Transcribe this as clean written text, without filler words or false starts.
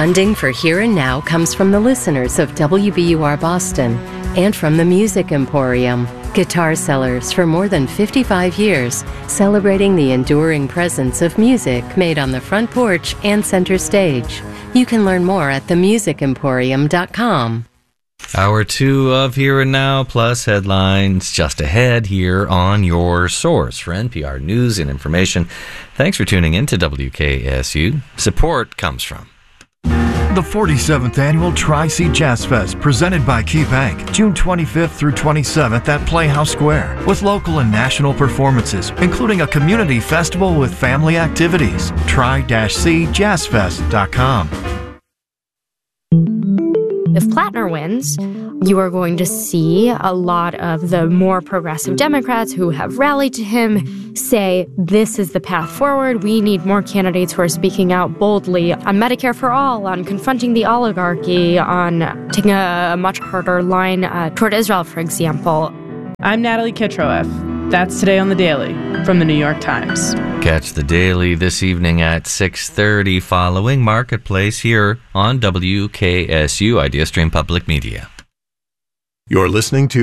Funding for Here and Now comes from the listeners of WBUR Boston and from the Music Emporium, guitar sellers for more than 55 years, celebrating the enduring presence of music made on the front porch and center stage. You can learn more at themusicemporium.com. Hour 2 of Here and Now, plus headlines just ahead here on your source for NPR news and information. Thanks for tuning in to WKSU. Support comes from the 47th Annual Tri-C Jazz Fest, presented by KeyBank, June 25th through 27th at Playhouse Square, with local and national performances, including a community festival with family activities. Tri-cjazzfest.com. If Plattner wins, you are going to see a lot of the more progressive Democrats who have rallied to him say, this is the path forward. We need more candidates who are speaking out boldly on Medicare for all, on confronting the oligarchy, on taking a much harder line toward Israel, for example. I'm Natalie Kitroeff. That's Today on the Daily from the New York Times. Catch the Daily this evening at 6:30 following Marketplace here on WKSU Idea Stream Public Media. You're listening to